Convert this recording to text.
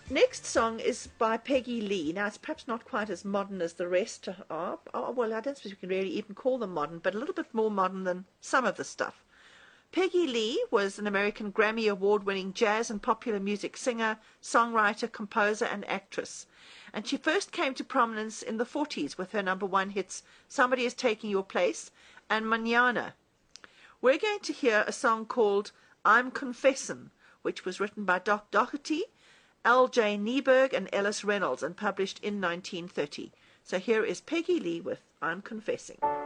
Next song is by Peggy Lee. Now, it's perhaps not quite as modern as the rest are. Oh, well, I don't suppose we can really even call them modern, but a little bit more modern than some of the stuff. Peggy Lee was an American Grammy Award-winning jazz and popular music singer, songwriter, composer, and actress. And she first came to prominence in the 40s with her number one hits, Somebody Is Taking Your Place and Manana. We're going to hear a song called I'm Confessin', which was written by Doc Doherty, L.J. Nieberg, and Ellis Reynolds, and published in 1930. So here is Peggy Lee with I'm Confessing.